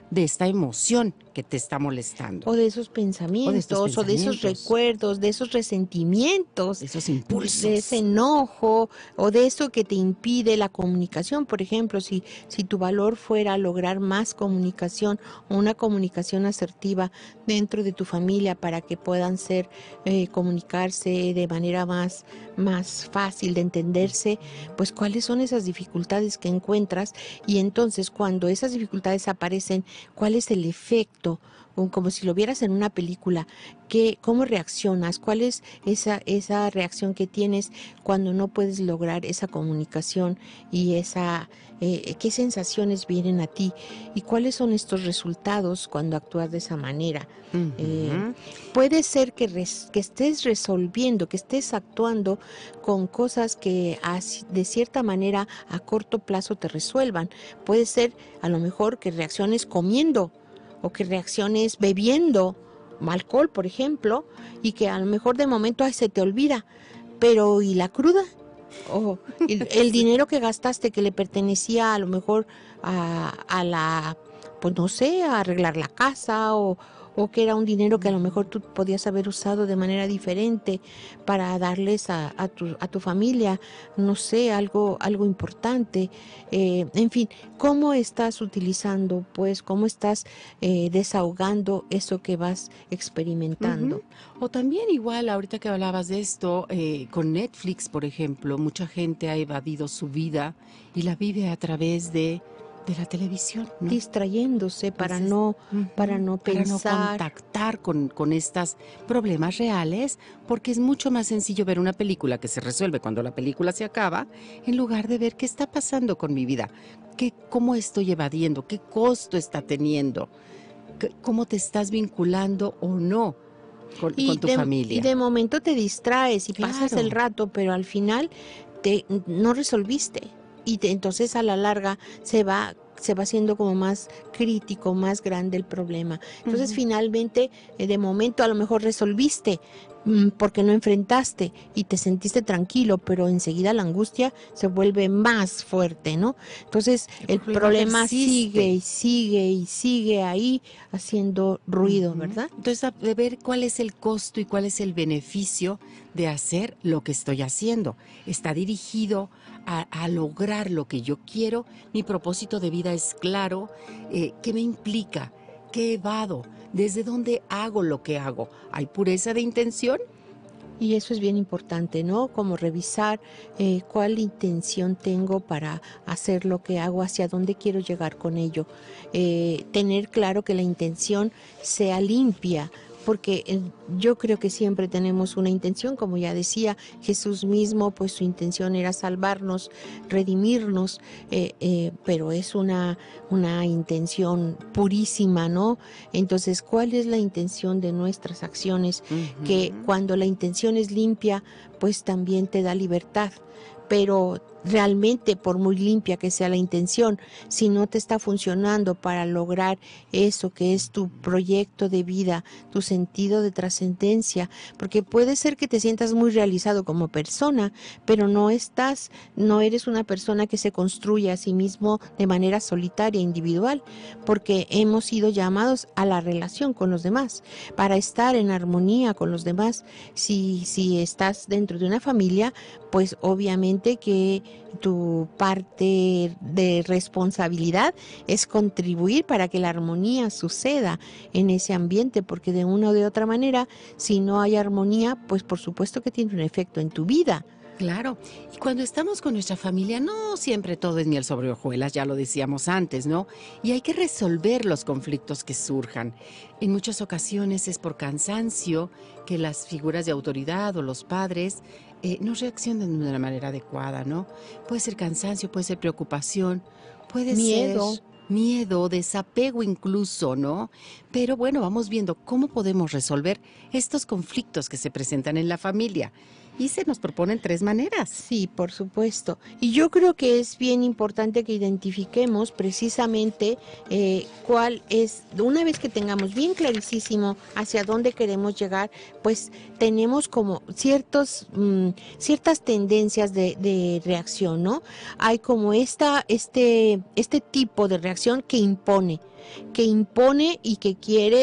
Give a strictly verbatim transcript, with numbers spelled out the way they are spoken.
de esta emoción que te está molestando. O de esos pensamientos, o de, estos o de esos recuerdos, de esos resentimientos, de esos impulsos, de ese enojo, o de eso que te impide la comunicación. Por ejemplo, si, si tu valor fuera lograr más comunicación o una comunicación asertiva dentro de tu familia para que puedan ser, eh, comunicarse de manera más, más fácil de entenderse, pues cuáles son esas dificultades que encuentras, y entonces cuando esas dificultades aparecen, cuál es el efecto, como si lo vieras en una película, que, cómo reaccionas, cuál es esa, esa reacción que tienes cuando no puedes lograr esa comunicación, y esa, eh, qué sensaciones vienen a ti, y cuáles son estos resultados cuando actúas de esa manera. Uh-huh. Eh, puede ser que, res, que estés resolviendo, que estés actuando con cosas que a, de cierta manera a corto plazo te resuelvan. Puede ser a lo mejor que reacciones comiendo, o que reacciones bebiendo alcohol, por ejemplo, y que a lo mejor de momento ay, se te olvida, pero ¿y la cruda? O el, el dinero que gastaste que le pertenecía a lo mejor a, a la, pues no sé, a arreglar la casa, o, o que era un dinero que a lo mejor tú podías haber usado de manera diferente para darles a, a, tu, a tu familia, no sé, algo, algo importante. Eh, en fin, ¿cómo estás utilizando, pues, cómo estás eh, desahogando eso que vas experimentando? Uh-huh. O también igual, ahorita que hablabas de esto, eh, con Netflix, por ejemplo, mucha gente ha evadido su vida y la vive a través de de la televisión, ¿no? Distrayéndose para Entonces, no uh-huh, para no pensar, para no contactar con, con estos problemas reales, porque es mucho más sencillo ver una película que se resuelve cuando la película se acaba, en lugar de ver qué está pasando con mi vida, qué, cómo estoy evadiendo, qué costo está teniendo, qué, cómo te estás vinculando o no con, y con tu de, familia. Y de momento te distraes y claro. pasas el rato, pero al final te, no resolviste. Y te, entonces a la larga se va se va haciendo como más crítico, más grande el problema. Entonces uh-huh. finalmente, eh, de momento a lo mejor resolviste mmm, porque no enfrentaste y te sentiste tranquilo, pero enseguida la angustia se vuelve más fuerte, ¿no? Entonces el, el problema, problema sigue y sigue y sigue ahí haciendo ruido, uh-huh. ¿verdad? Entonces, de ver cuál es el costo y cuál es el beneficio de hacer lo que estoy haciendo. ¿Está dirigido a, a lograr lo que yo quiero? ¿Mi propósito de vida es claro? Eh, ¿Qué me implica? ¿Qué evado? ¿Desde dónde hago lo que hago? ¿Hay pureza de intención? Y eso es bien importante, ¿no? Como revisar eh, cuál intención tengo para hacer lo que hago, hacia dónde quiero llegar con ello. Eh, tener claro que la intención sea limpia, porque eh, yo creo que siempre tenemos una intención, como ya decía Jesús mismo, pues su intención era salvarnos, redimirnos, eh, eh, pero es una, una intención purísima, ¿no? Entonces, ¿cuál es la intención de nuestras acciones? Uh-huh. Que cuando la intención es limpia, pues también te da libertad, pero realmente por muy limpia que sea la intención, si no te está funcionando para lograr eso que es tu proyecto de vida, tu sentido de trascendencia, porque puede ser que te sientas muy realizado como persona, pero no estás, no eres una persona que se construye a sí mismo de manera solitaria, individual, porque hemos sido llamados a la relación con los demás, para estar en armonía con los demás. Si, si estás dentro de una familia, pues obviamente que tu parte de responsabilidad es contribuir para que la armonía suceda en ese ambiente, porque de una o de otra manera, si no hay armonía, pues por supuesto que tiene un efecto en tu vida. Claro, y cuando estamos con nuestra familia, no siempre todo es miel sobre hojuelas, ya lo decíamos antes, ¿no? Y hay que resolver los conflictos que surjan. En muchas ocasiones es por cansancio que las figuras de autoridad o los padres eh, no reaccionan de una manera adecuada, ¿no? Puede ser cansancio, puede ser preocupación, puede miedo. ser miedo, desapego incluso, ¿no? Pero bueno, vamos viendo cómo podemos resolver estos conflictos que se presentan en la familia. Y se nos proponen tres maneras. Sí, por supuesto. Y yo creo que es bien importante que identifiquemos precisamente eh, cuál es, una vez que tengamos bien clarísimo hacia dónde queremos llegar, pues tenemos como ciertos, mmm, ciertas tendencias de, de reacción, ¿no? Hay como esta, este, este tipo de reacción reacción que impone, que impone y que quiere